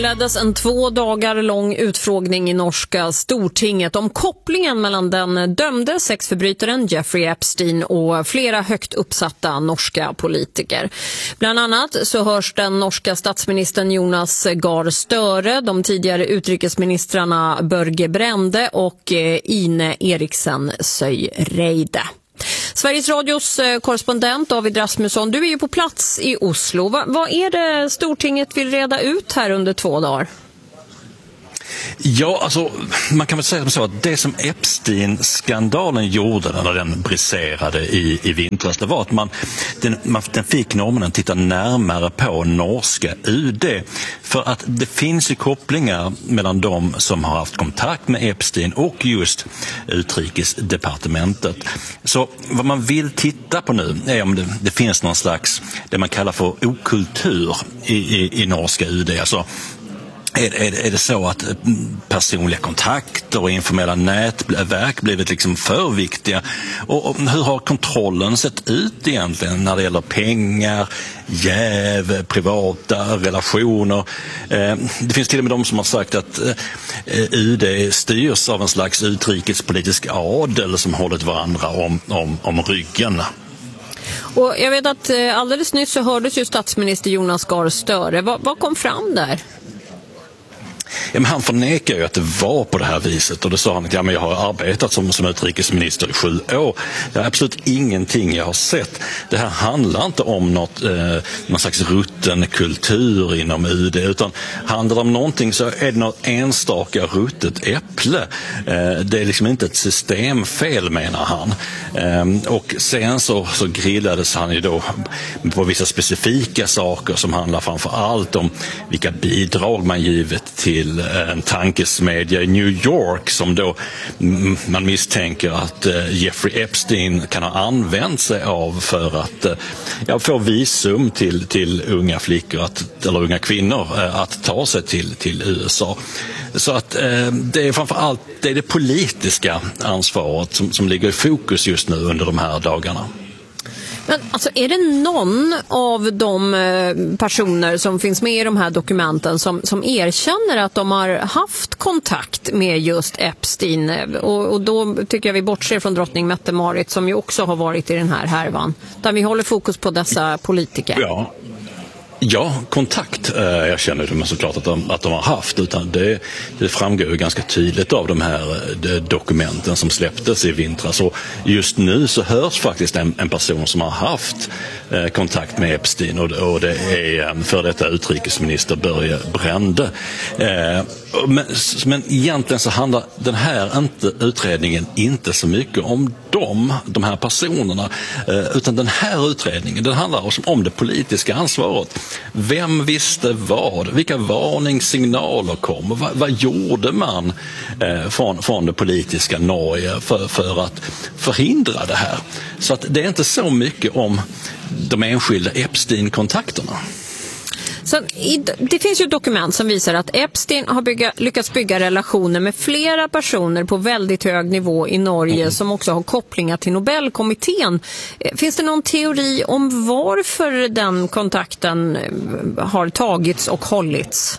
leddes en 2 dagar lång utfrågning i norska Stortinget om kopplingen mellan den dömde sexförbrytaren Jeffrey Epstein och flera högt uppsatta norska politiker. Bland annat så hörs den norska statsministern Jonas Gahr Støre, de tidigare utrikesministrarna Børge Brende och Ine Eriksen Søreide. Sveriges Radios korrespondent David Rasmusson, du är ju på plats i Oslo. Vad är det Stortinget vill reda ut här under 2 dagar? Ja, alltså man kan väl säga så att det som Epstein-skandalen gjorde när den briserade i vintras, det var att den fick norrmännen att titta närmare på norska UD. För att det finns ju kopplingar mellan de som har haft kontakt med Epstein och just utrikesdepartementet. Så vad man vill titta på nu är om det finns någon slags, det man kallar för okultur i norska UD. Alltså, är det så att personliga kontakter och informella nätverk blivit liksom för viktiga? Och hur har kontrollen sett ut egentligen när det gäller pengar, jäv, privata relationer? Det finns till och med de som har sagt att UD styrs av en slags utrikespolitisk adel som hållit varandra om ryggen. Och jag vet att alldeles nyss så hördes ju statsminister Jonas Gahr Støre. Vad kom fram där? Ja, men han förnekar ju att det var på det här viset, och då sa han att jag har arbetat som utrikesminister i 7 år. Det är absolut ingenting jag har sett. Det här handlar inte om någon slags rutten kultur inom UD, utan handlar det om någonting så är det något enstaka ruttet äpple. Det är liksom inte ett systemfel, menar han. Och sen så grillades han ju då på vissa specifika saker som handlar framför allt om vilka bidrag man givet till en tankesmedja i New York som då man misstänker att Jeffrey Epstein kan ha använt sig av för att få visum till unga flickor eller unga kvinnor att ta sig till USA. Så att det är framför allt det politiska ansvaret som ligger i fokus just nu under de här dagarna. Men alltså, är det någon av de personer som finns med i de här dokumenten som erkänner att de har haft kontakt med just Epstein? Och då tycker jag vi bortser från drottning Mette-Marit som ju också har varit i den här härvan. Där vi håller fokus på dessa politiker. Ja, kontakt jag känner de såklart att de har haft, utan det framgår ju ganska tydligt av de här dokumenten som släpptes i vintras. Och just nu så hörs faktiskt en person som har haft kontakt med Epstein, och det är för detta utrikesminister Børge Brende. Men egentligen så handlar den här utredningen inte så mycket om de här personerna, utan den här utredningen, den handlar om det politiska ansvaret. Vem visste vad? Vilka varningssignaler kom? Vad gjorde man från det politiska Norge för att förhindra det här? Så att det är inte så mycket om de enskilda Epstein-kontakterna. Så det finns ju dokument som visar att Epstein har lyckats bygga relationer med flera personer på väldigt hög nivå i Norge som också har kopplingar till Nobelkommittén. Finns det någon teori om varför den kontakten har tagits och hållits?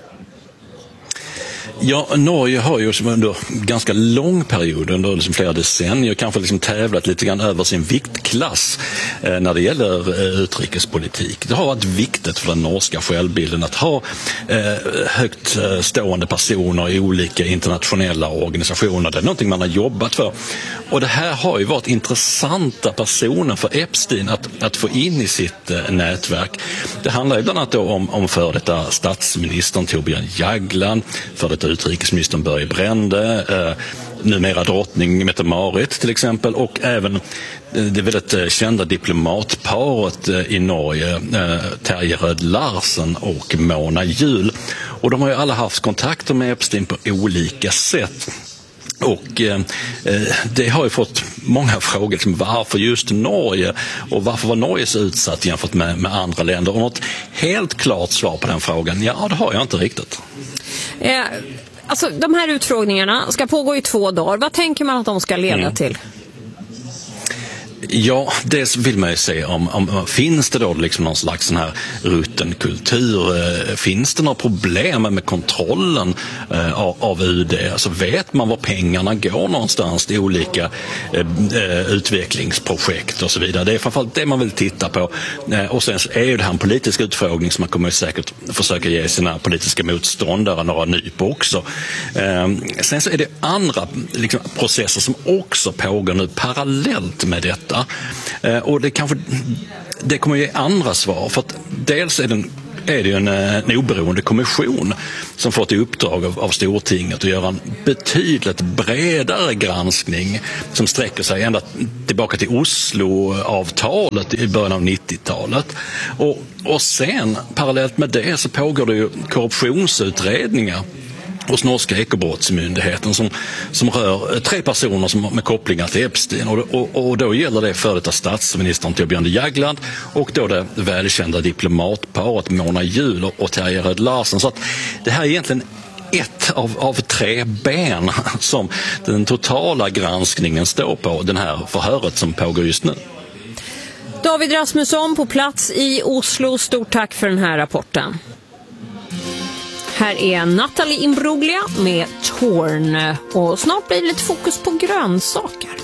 Ja, Norge har ju under ganska lång period, under flera decennier, kanske tävlat lite grann över sin viktklass när det gäller utrikespolitik. Det har varit viktigt för den norska självbilden att ha högt stående personer i olika internationella organisationer. Det är någonting man har jobbat för. Och det här har ju varit intressanta personer för Epstein att få in i sitt nätverk. Det handlar ju bland annat om för detta statsministern Torbjörn Jagland, för detta utrikesministern Børge Brende, numera drottning Mette-Marit till exempel, och även det väldigt kända diplomatparet i Norge, Terje Rød Larsen och Mona Juul. Och de har ju alla haft kontakter med Epstein på olika sätt. Och det har ju fått många frågor som varför just Norge, och varför var Norge så utsatt jämfört med andra länder? Och något helt klart svar på den frågan, det har jag inte riktigt. Alltså, de här utfrågningarna ska pågå i 2 dagar. Vad tänker man att de ska leda till? Ja, det vill man ju se om finns det då liksom någon slags sån här rutten kultur? Finns det några problem med kontrollen av UD? Alltså vet man var pengarna går någonstans till olika utvecklingsprojekt och så vidare? Det är framförallt det man vill titta på. Och sen är ju det här en politisk utfrågning som man kommer säkert försöka ge sina politiska motståndare några nyp också. Sen så är det andra liksom processer som också pågår nu parallellt med detta. Och det kommer ge andra svar, för att dels är det ju en oberoende kommission som fått i uppdrag av Stortinget att göra en betydligt bredare granskning som sträcker sig ända tillbaka till Osloavtalet i början av 90-talet. Och sen parallellt med det så pågår det ju korruptionsutredningar hos norska ekobrottsmyndigheten som rör 3 personer med kopplingar till Epstein. Och då gäller det för detta statsministern Torbjörn Jagland och då det välkända diplomatparet Mona Juul och Terje Rød Larsen. Så att det här är egentligen ett av 3 ben som den totala granskningen står på, den här förhöret som pågår just nu. David Rasmusson på plats i Oslo, stort tack för den här rapporten. Här är Natalie Imbruglia med Torn och snart blir det lite fokus på grönsaker.